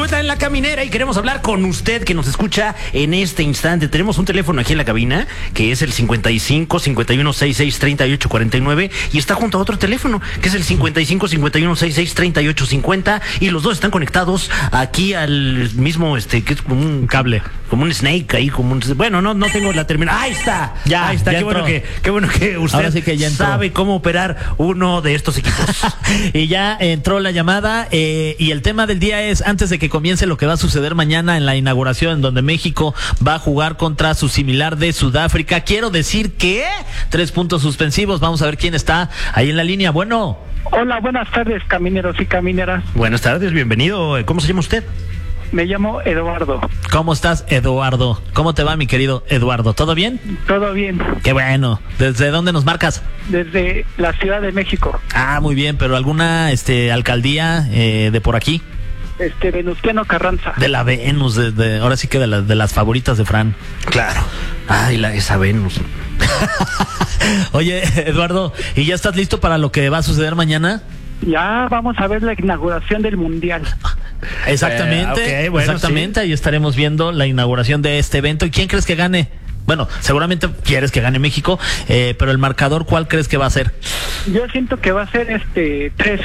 vuelta en La Caminera y queremos hablar con usted que nos escucha en este instante. Tenemos un teléfono aquí en la cabina que es el 55 51 66 38 49 y está junto a otro teléfono que es el 55 51 66 38 50 y los dos están conectados aquí al mismo que es como un cable, como un snake ahí, como un, bueno, no tengo la terminal. Ahí está. Ya, ahí está. ya Qué bueno que usted sí que sabe cómo operar uno de estos equipos. Y ya entró la llamada y el tema del día es, antes de que comience lo que va a suceder mañana en la inauguración, en donde México va a jugar contra su similar de Sudáfrica, quiero decir que 3 puntos suspensivos. Vamos a ver quién está ahí en la línea. Bueno. Hola, buenas tardes, camineros y camineras. Buenas tardes, bienvenido. ¿Cómo se llama usted? Me llamo Eduardo. ¿Cómo estás, Eduardo? ¿Cómo te va, mi querido Eduardo? ¿Todo bien? Todo bien. Qué bueno. ¿Desde dónde nos marcas? Desde la Ciudad de México. Ah, muy bien, pero ¿alguna alcaldía de por aquí? Venustiano Carranza. De la Venus, ahora sí que de las favoritas de Fran. Claro. Ay, esa Venus. Oye, Eduardo, ¿y ya estás listo para lo que va a suceder mañana? Ya vamos a ver la inauguración del Mundial. Exactamente, bueno, exactamente. sí. Ahí estaremos viendo la inauguración de este evento. ¿Y quién crees que gane? Bueno, seguramente quieres que gane México, pero el marcador, ¿cuál crees que va a ser? Yo siento que va a ser 3-0.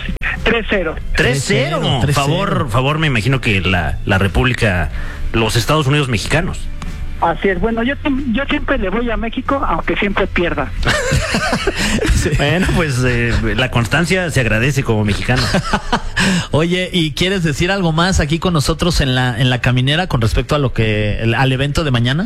3-0. Favor, me imagino que la República, los Estados Unidos mexicanos. Así es. Bueno, yo siempre le voy a México, aunque siempre pierda. Sí. Bueno, pues la constancia se agradece como mexicano. Oye, ¿y quieres decir algo más aquí con nosotros en la caminera con respecto a al evento de mañana?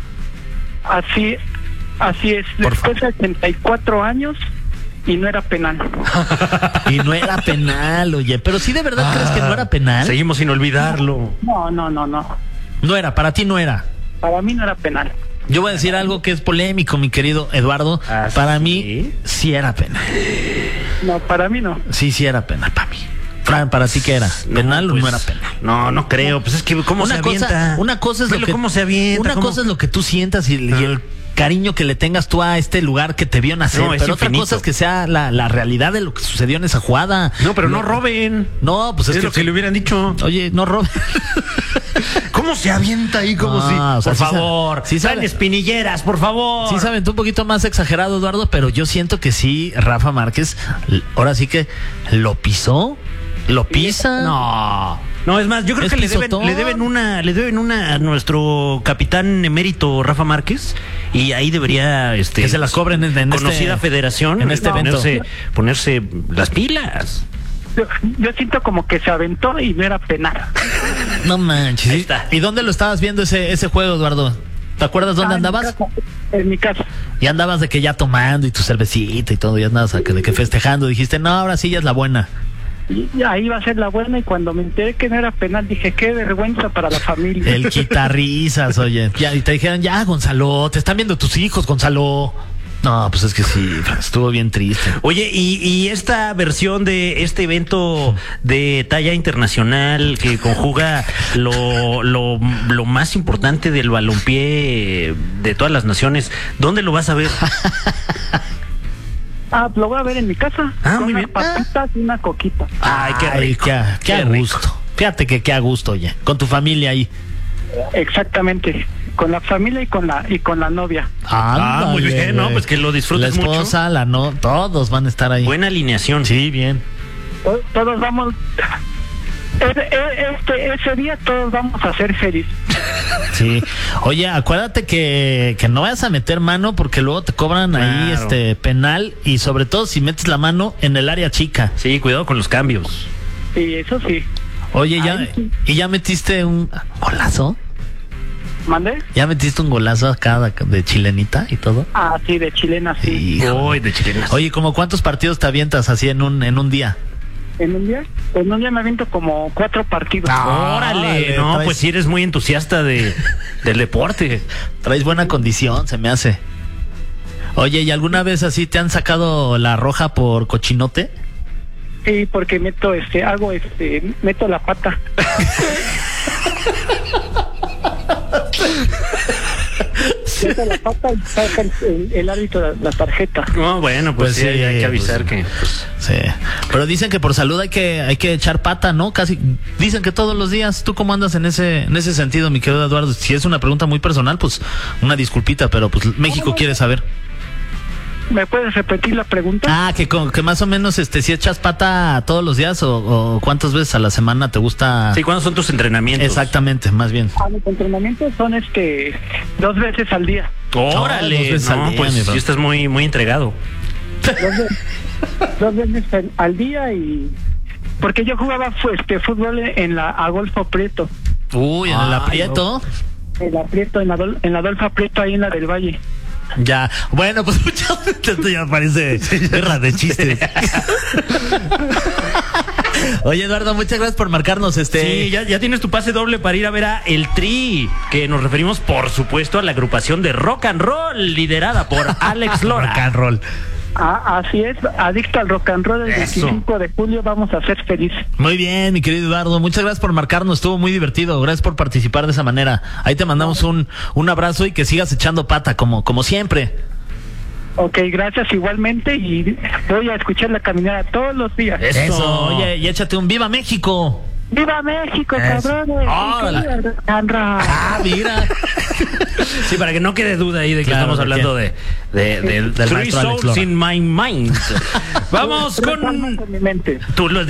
Así es. Después de 84 años y no era penal. Y no era penal, oye. Pero sí, ¿de verdad crees que no era penal? Seguimos sin olvidarlo. No. No era, para ti no era. Para mí no era penal. Yo voy a decir algo que es polémico, mi querido Eduardo. Para mí sí era penal. No, para mí no. Sí era penal para mí. Fran, ¿para ti qué era? ¿Penal o no era penal? No creo. Pues es que cómo se avienta. Una cosa es cómo se avienta. Una cosa es lo que tú sientas y el cariño que le tengas tú a este lugar que te vio nacer, pero otra cosa es que sea la realidad de lo que sucedió en esa jugada. No, pero no roben. No, pues es lo que le hubieran dicho. Oye, no roben. ¿Cómo se avienta ahí? Como si, o sea, por favor, sí saben espinilleras, por favor. Sí saben, tú un poquito más exagerado, Eduardo, pero yo siento que sí, Rafa Márquez, ahora sí que lo pisó, lo pisa. No, es más, yo creo que le deben una a nuestro capitán emérito Rafa Márquez y ahí debería que se las cobren en conocida federación en este evento. Ponerse las pilas. Yo siento como que se aventó y no era penal. No manches. Ahí está. ¿Y dónde lo estabas viendo ese juego, Eduardo? ¿Te acuerdas dónde andabas? En mi casa. Y andabas de que ya tomando y tu cervecita y todo, ya andabas de que festejando. Dijiste, no, ahora sí ya es la buena. Y ahí va a ser la buena y cuando me enteré que no era penal dije, qué vergüenza para la familia. El quitarrisas, oye. Y te dijeron, ya, Gonzalo, te están viendo tus hijos, Gonzalo. No, pues es que sí, estuvo bien triste. Oye, y esta versión de este evento de talla internacional que conjuga lo más importante del balompié de todas las naciones, ¿dónde lo vas a ver? Lo voy a ver en mi casa. Muy bien. Papitas y una coquita. Ay, qué rico. Qué a gusto. Fíjate que qué a gusto, oye. Con tu familia ahí. Exactamente. Con la familia y con la novia. Muy bien, ¿no? Pues que lo disfrutes mucho. La esposa, todos van a estar ahí. Buena alineación. Sí, bien. Todos vamos... Ese día todos vamos a ser felices. Sí. Oye, acuérdate que no vayas a meter mano porque luego te cobran ahí penal y sobre todo si metes la mano en el área chica. Sí, cuidado con los cambios. Sí, eso sí. Oye, ¿ya metiste un golazo? ¿Mande? ¿Ya metiste un golazo acá de chilenita y todo? Sí, de chilena, sí. De chilena. Oye, ¿cómo cuántos partidos te avientas así en un día? ¿En un día? En un día me aviento como 4 partidos. ¡Órale! No, pues sí eres muy entusiasta del deporte. Traes buena condición, se me hace. Oye, ¿y alguna vez así te han sacado la roja por cochinote? Sí, porque meto la pata. mete la pata y saca el árbitro la tarjeta. No, bueno, pues, sí, hay que avisar pues, que... Pues... Sí, pero dicen que por salud hay que echar pata, ¿no? Casi dicen que todos los días. ¿Tú cómo andas en ese sentido, mi querido Eduardo? Si es una pregunta muy personal, pues una disculpita, pero pues México quiere saber. ¿Me puedes repetir la pregunta? Ah, que más o menos si echas pata todos los días o cuántas veces a la semana te gusta. Sí, ¿cuándo son tus entrenamientos? Exactamente, más bien. Mis entrenamientos son 2 veces al día. Órale, 2 veces al día, pues mi bro. sí estás muy, muy entregado. 2 veces al día y... Porque yo jugaba fútbol en la Adolfo Prieto. Uy, en el aprieto. En la Adolfo Prieto, ahí en la del Valle. Ya, bueno, pues esto ya parece guerra de chistes. Oye, Eduardo, muchas gracias por marcarnos. Sí, ya tienes tu pase doble para ir a ver a El Tri, que nos referimos, por supuesto, a la agrupación de rock and roll liderada por Alex Lora. Rock and roll. Así es, adicto al rock and roll. El 25 de julio vamos a ser felices. Muy bien, mi querido Eduardo, muchas gracias por marcarnos, estuvo muy divertido, gracias por participar de esa manera. Ahí te mandamos un abrazo y que sigas echando pata como siempre. Ok, gracias igualmente y voy a escuchar la caminada todos los días. Eso. Oye, y échate un ¡Viva México! ¡Viva México, cabrones! Ah, mira. Sí, para que no quede duda ahí de que estamos hablando del maestro Three Alex Souls Lora. in My Mind. Vamos con... Mi mente. Tú lo